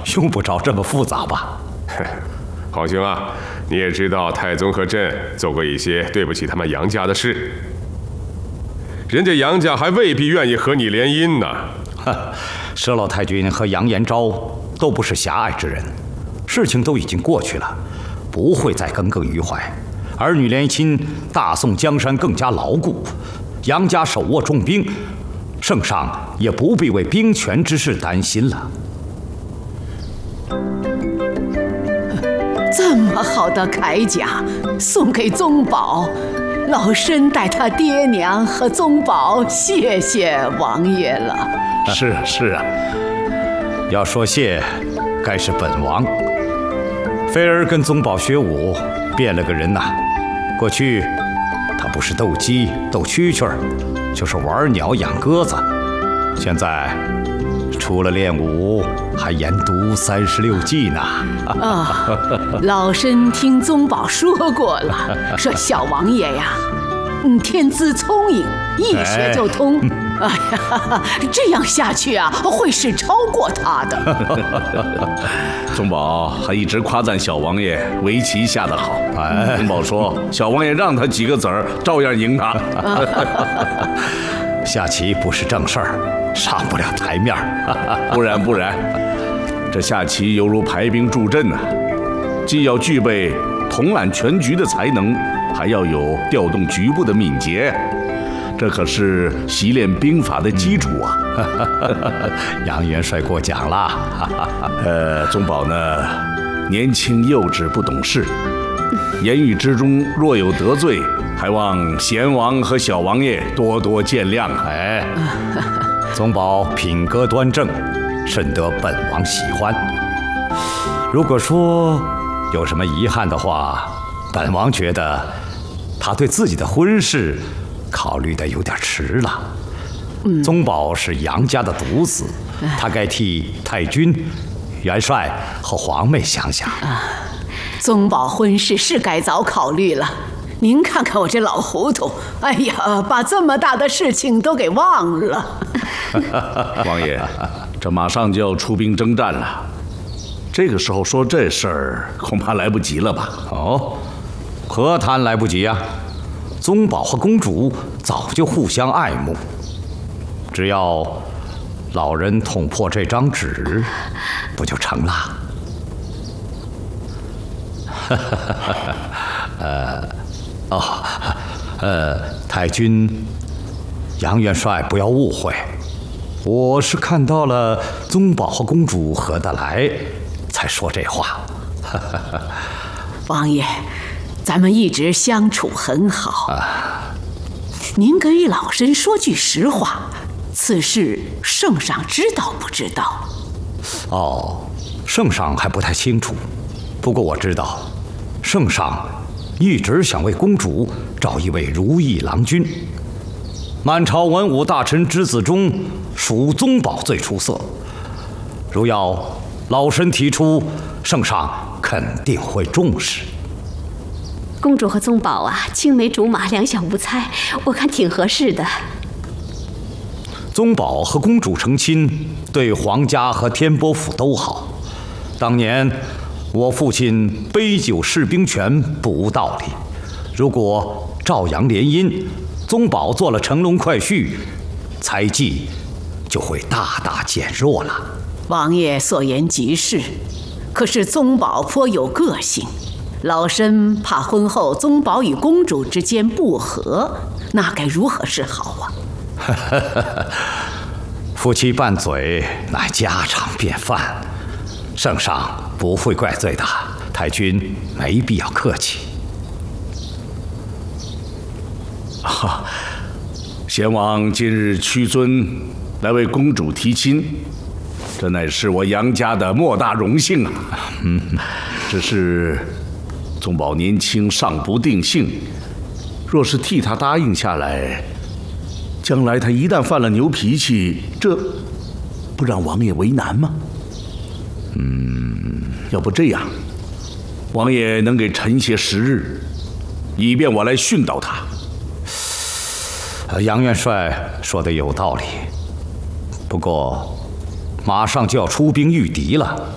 用不着这么复杂吧？ 皇兄啊，你也知道太宗和朕做过一些对不起他们杨家的事，人家杨家还未必愿意和你联姻呢。 佘老太君和杨延昭都不是狭隘之人，事情都已经过去了，不会再耿耿于怀。儿女联亲，大宋江山更加牢固。杨家手握重兵，圣上也不必为兵权之事担心了。 这么好的铠甲送给宗保，老身代他爹娘和宗保谢谢王爷了。 是啊，要说谢，该是本王。菲儿跟宗保学武，变了个人呐。过去他不是斗鸡、斗蛐蛐，就是玩鸟、养鸽子。现在除了练武，还研读36计呢。 老身听宗保说过了，说小王爷呀，天资聪颖，一学就通。哎呀，这样下去啊，会是超过他的。 宗保还一直夸赞小王爷围棋下得好。宗保说，小王爷让他几个子儿，照样赢他。 下棋不是正事儿，上不了台面。 不然，这下棋犹如排兵布阵啊，既要具备统揽全局的才能，还要有调动局部的敏捷。这可是习练兵法的基础啊！ 杨元帅过奖了。 宗保呢，年轻幼稚不懂事，言语之中若有得罪，还望贤王和小王爷多多见谅。 宗保品格端正，深得本王喜欢。如果说有什么遗憾的话，本王觉得他对自己的婚事考虑的有点迟了。宗保是杨家的独子，他该替太君、元帅和皇妹想想。 宗保婚事是该早考虑了。您看看我这老糊涂，哎呀，把这么大的事情都给忘了。 王爷，这马上就要出兵征战了，这个时候说这事儿恐怕来不及了吧？ 何谈来不及呀？宗保和公主早就互相爱慕，只要老人捅破这张纸，不就成了？太君、杨元帅不要误会，我是看到了宗保和公主合得来，才说这话。 王爷，咱们一直相处很好。您给老身说句实话，此事圣上知道不知道？ 圣上还不太清楚，不过我知道，圣上一直想为公主找一位如意郎君。满朝文武大臣之子中，属宗保最出色。如要老身提出，圣上肯定会重视。 公主和宗保啊，青梅竹马，两小无猜，我看挺合适的。 宗保和公主成亲，对皇家和天波府都好。当年我父亲杯酒释兵权不无道理。如果赵杨联姻，宗保做了乘龙快婿，猜忌就会大大减弱了。 王爷所言极是，可是宗保颇有个性，老身怕婚后宗保与公主之间不和，那该如何是好啊？ 夫妻拌嘴乃家常便饭，圣上不会怪罪的，太君没必要客气。 贤王今日屈尊来为公主提亲，这乃是我杨家的莫大荣幸啊！只是宗保年轻尚不定性，若是替他答应下来，将来他一旦犯了牛脾气，这不让王爷为难吗？要不这样，王爷能给臣些时日，以便我来训导他。 杨元帅说的有道理，不过马上就要出兵御敌了，